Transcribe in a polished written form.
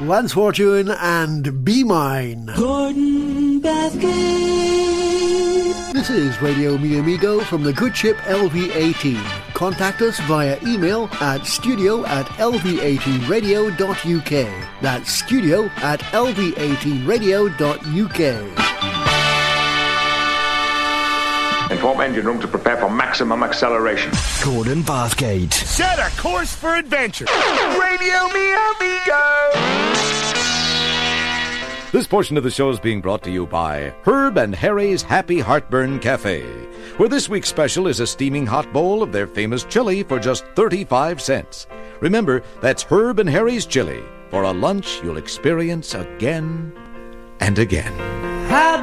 Lance Fortune and Be Mine. Gordon Bathgate. This is Radio Mi Amigo from the good ship LV-18. Contact us via email at studio@lv18radio.uk. That's studio@lv18radio.uk. Inform engine room to prepare for maximum acceleration. Gordon Bathgate. Set a course for adventure. Radio Mi Amigo. This portion of the show is being brought to you by Herb and Harry's Happy Heartburn Cafe, where this week's special is a steaming hot bowl of their famous chili for just 35 cents. Remember, that's Herb and Harry's chili, for a lunch you'll experience again and again.